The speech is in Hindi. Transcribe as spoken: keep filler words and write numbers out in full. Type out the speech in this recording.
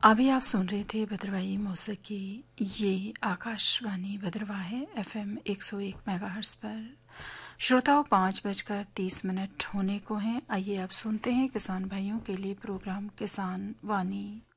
अभी आप सुन रहे थे भद्रवाही मौसीकी। ये आकाशवाणी भद्रवाह है एफ एम एक सौ एक मेगाहर्ट्ज पर। श्रोताओं, पाँच बजकर तीस मिनट होने को हैं। आइए आप सुनते हैं किसान भाइयों के लिए प्रोग्राम किसान वाणी।